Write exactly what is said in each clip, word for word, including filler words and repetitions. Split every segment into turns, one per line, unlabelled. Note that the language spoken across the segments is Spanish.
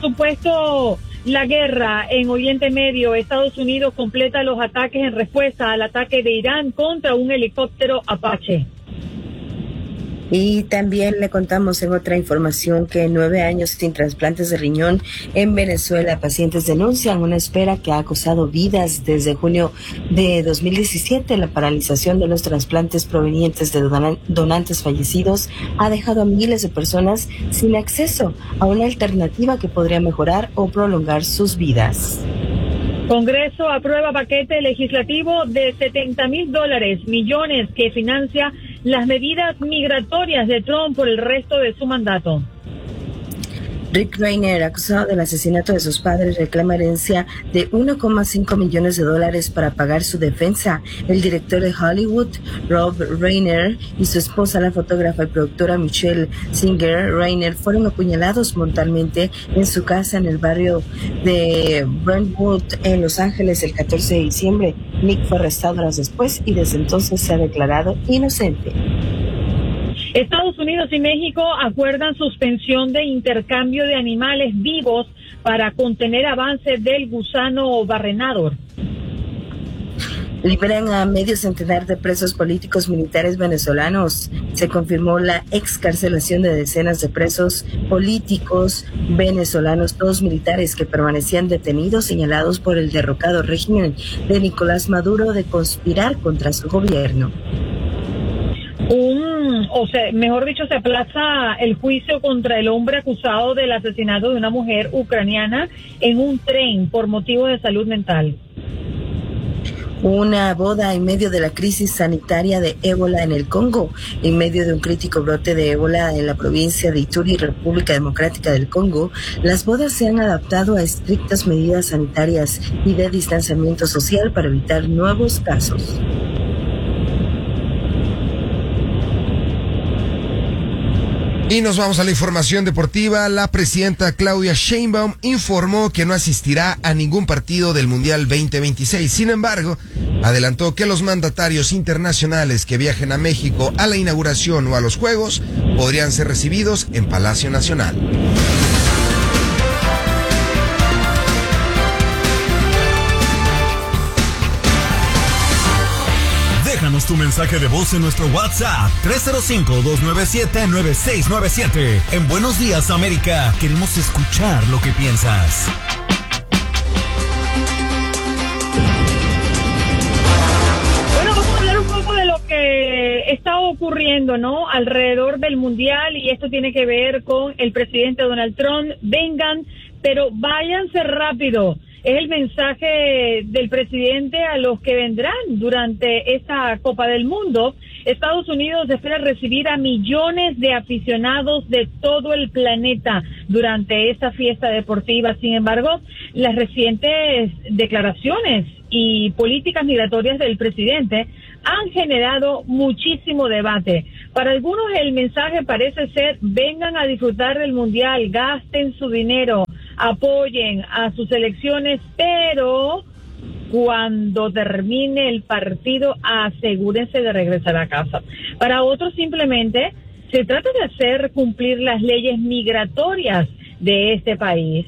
supuesto la guerra en Oriente Medio, Estados Unidos completa los ataques en respuesta al ataque de Irán contra un helicóptero Apache.
Y también le contamos en otra información que nueve años sin trasplantes de riñón en Venezuela. Pacientes denuncian una espera que ha costado vidas desde junio de dos mil diecisiete. La paralización de los trasplantes provenientes de donantes fallecidos ha dejado a miles de personas sin acceso a una alternativa que podría mejorar o prolongar sus vidas.
Congreso aprueba paquete legislativo de setenta mil dólares, millones que financia las medidas migratorias de Trump por el resto de su mandato.
Rick Reiner, acusado del asesinato de sus padres, reclama herencia de uno coma cinco millones de dólares para pagar su defensa. El director de Hollywood, Rob Reiner, y su esposa, la fotógrafa y productora Michelle Singer Reiner, fueron apuñalados mortalmente en su casa en el barrio de Brentwood, en Los Ángeles, el catorce de diciembre. Nick fue arrestado horas después y desde entonces se ha declarado inocente.
Estados Unidos y México acuerdan suspensión de intercambio de animales vivos para contener avances del gusano barrenador.
Liberan a medio centenar de presos políticos militares venezolanos. Se confirmó la excarcelación de decenas de presos políticos venezolanos, todos militares que permanecían detenidos, señalados por el derrocado régimen de Nicolás Maduro de conspirar contra su gobierno.
Un, o sea, mejor dicho, se aplaza el juicio contra el hombre acusado del asesinato de una mujer ucraniana en un tren por motivo de salud mental.
Una boda en medio de la crisis sanitaria de ébola en el Congo. En medio de un crítico brote de ébola en la provincia de Ituri, República Democrática del Congo, las bodas se han adaptado a estrictas medidas sanitarias y de distanciamiento social para evitar nuevos casos.
Y nos vamos a la información deportiva. La presidenta Claudia Sheinbaum informó que no asistirá a ningún partido del Mundial veinte veintiséis. Sin embargo, adelantó que los mandatarios internacionales que viajen a México a la inauguración o a los Juegos podrían ser recibidos en Palacio Nacional.
Déjanos tu mensaje de voz en nuestro WhatsApp tres cero cinco, dos nueve siete, nueve seis nueve siete. En Buenos Días, América, queremos escuchar lo que piensas.
Bueno, vamos a hablar un poco de lo que está ocurriendo, ¿no?, alrededor del Mundial, y esto tiene que ver con el presidente Donald Trump. Vengan, pero váyanse rápido. Es el mensaje del presidente a los que vendrán durante esta Copa del Mundo. Estados Unidos espera recibir a millones de aficionados de todo el planeta durante esta fiesta deportiva. Sin embargo, las recientes declaraciones y políticas migratorias del presidente han generado muchísimo debate. Para algunos el mensaje parece ser: vengan a disfrutar del Mundial, gasten su dinero, apoyen a sus selecciones, pero cuando termine el partido asegúrense de regresar a casa. Para otros simplemente se trata de hacer cumplir las leyes migratorias de este país.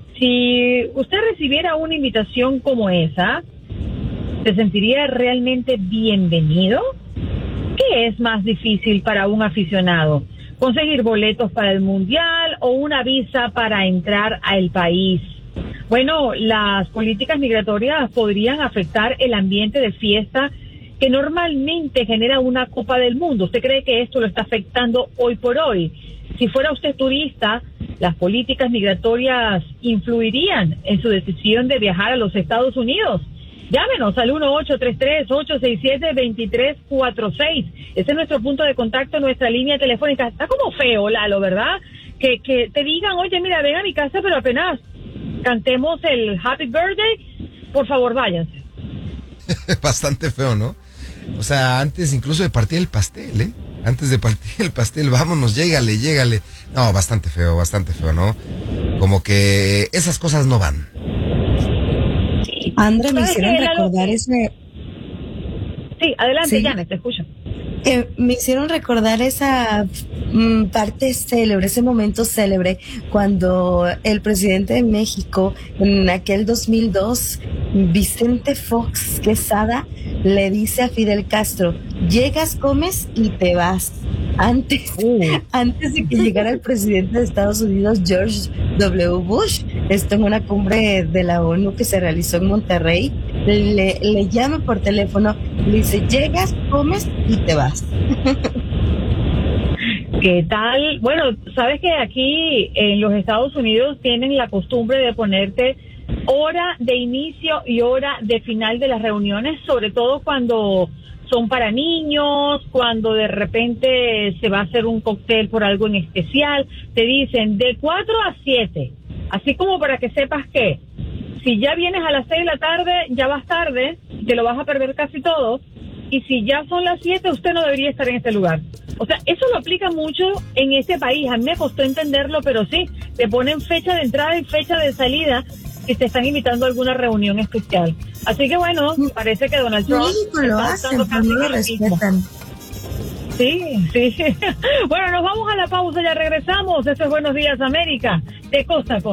Si usted recibiera una invitación como esa, ¿se sentiría realmente bienvenido? ¿Qué es más difícil para un aficionado? ¿Conseguir boletos para el Mundial o una visa para entrar al país? Bueno, las políticas migratorias podrían afectar el ambiente de fiesta que normalmente genera una Copa del Mundo. ¿Usted cree que esto lo está afectando hoy por hoy? Si fuera usted turista, ¿las políticas migratorias influirían en su decisión de viajar a los Estados Unidos? Llámenos al uno ocho tres tres, ocho seis siete, dos tres cuatro seis. Ese es nuestro punto de contacto, nuestra línea telefónica. Está como feo, Lalo, ¿verdad? Que, que te digan: oye, mira, ven a mi casa, pero apenas cantemos el Happy Birthday, por favor, váyanse.
Bastante feo, ¿no? O sea, antes incluso de partir el pastel, ¿eh? Antes de partir el pastel, vámonos, llégale, llégale. No, bastante feo, bastante feo, ¿no? Como que esas cosas no van.
André, me hicieron recordar ese...
Sí, adelante,
¿Sí?
Janet, te escucho.
Eh, me hicieron recordar esa mm, parte célebre, ese momento célebre, cuando el presidente de México, en aquel dos mil dos, Vicente Fox Quesada, le dice a Fidel Castro, llegas, comes y te vas. Antes, uh. antes de que llegara el presidente de Estados Unidos, George W. Bush, esto en una cumbre de la ONU que se realizó en Monterrey, le, le llama por teléfono, le dice, llegas, comes y te vas.
¿Qué tal? Bueno, sabes que aquí en los Estados Unidos tienen la costumbre de ponerte hora de inicio y hora de final de las reuniones, sobre todo cuando son para niños, cuando de repente se va a hacer un cóctel por algo en especial, te dicen de cuatro a siete, así como para que sepas que si ya vienes a las seis de la tarde, ya vas tarde, te lo vas a perder casi todo, y si ya son las siete, usted no debería estar en este lugar. O sea, eso lo aplica mucho en este país, a mí me costó entenderlo, pero sí, te ponen fecha de entrada y fecha de salida si te están invitando a alguna reunión especial. Así que bueno, parece que Donald Trump
México lo hacen, pero no lo respetan.
Sí, sí. Bueno, nos vamos a la pausa, ya regresamos. Esto es Buenos Días América, de costa a costa.